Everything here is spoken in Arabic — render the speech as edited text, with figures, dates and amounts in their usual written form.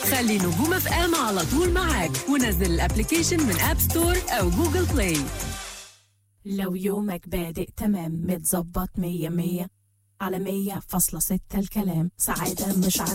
خلي نجوم اف ام على طول معاك ونزل الابليكيشن من اب ستور او جوجل بلاي. لو يومك بادئ تمام متظبط 100 100 على 100.6 الكلام سعادة مش عادة